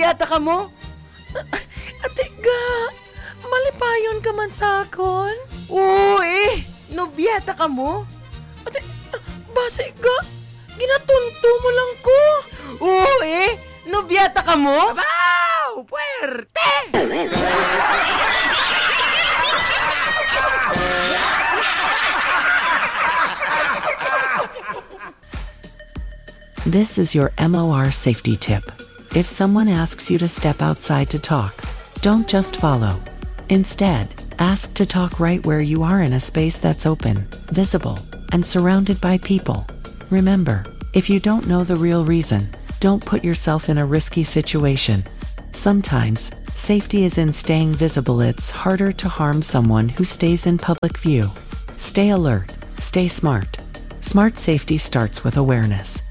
nobiyata ka mo? Ate ga, malipayon ka man sa akon? Oo nobiyata ka mo? Ate, base ga, ginatunto mo lang ko. Oo nobiyata ka mo? Wow! Puerte! This is your MOR safety tip. If someone asks you to step outside to talk, don't just follow. Instead, ask to talk right where you are in a space that's open, visible, and surrounded by people. Remember, if you don't know the real reason, don't put yourself in a risky situation. Sometimes, safety is in staying visible. It's harder to harm someone who stays in public view. Stay alert, stay smart. Smart safety starts with awareness.